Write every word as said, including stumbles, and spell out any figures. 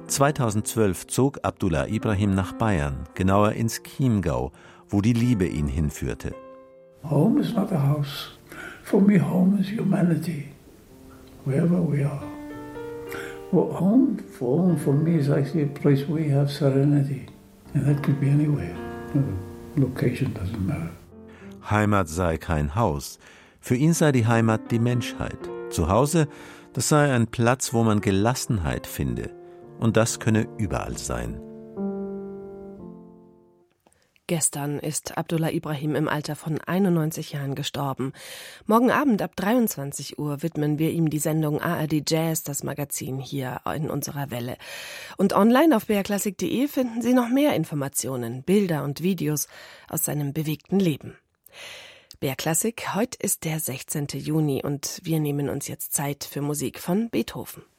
zweitausendzwölf zog Abdullah Ibrahim nach Bayern, genauer ins Chiemgau, wo die Liebe ihn hinführte. Home is not a house. For me, home is humanity, wherever we are. Well, home, for home for me is actually a place where you have serenity, and that could be anywhere. The location doesn't matter. Heimat sei kein Haus. Für ihn sei die Heimat die Menschheit. Zu Hause, das sei ein Platz, wo man Gelassenheit finde. Und das könne überall sein. Gestern ist Abdullah Ibrahim im Alter von einundneunzig Jahren gestorben. Morgen Abend ab dreiundzwanzig Uhr widmen wir ihm die Sendung A R D Jazz, das Magazin hier in unserer Welle. Und online auf b r klassik punkt d e finden Sie noch mehr Informationen, Bilder und Videos aus seinem bewegten Leben. B R Klassik, heute ist der sechzehnten Juni und wir nehmen uns jetzt Zeit für Musik von Beethoven.